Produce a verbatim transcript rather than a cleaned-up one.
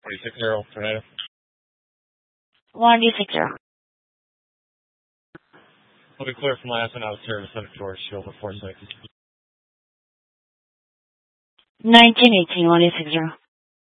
twenty-six zero, Tornado. one D six zero. I'll be clear from last one out of service on the tour, shield before six. nineteen eighteen, one D six zero.